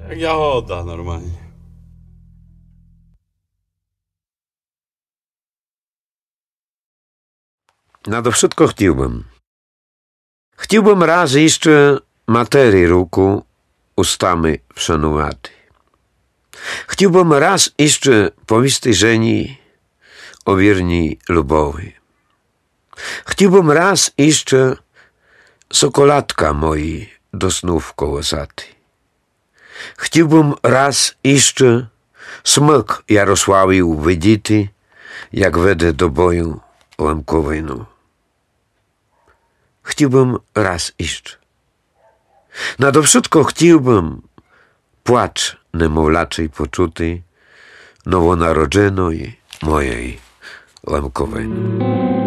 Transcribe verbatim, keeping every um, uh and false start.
Jak jagoda normalnie. Nade wszystko chciałbym. Chciałbym raz jeszcze materii ruku ustami wszanowaty. Chciałbym raz jeszcze powiedzieć żeni o wierni lubowi. Chciałbym raz jeszcze sokoladka moi do snów kołosaty. Chciałbym raz jeszcze smyk Jarosławiu widzieć, jak wedę do boju łamkowego. Chciałbym raz jeszcze. Nade wszystko chciałbym płacz niemowlaczej poczuty nowonarodzonej mojej łamkowej.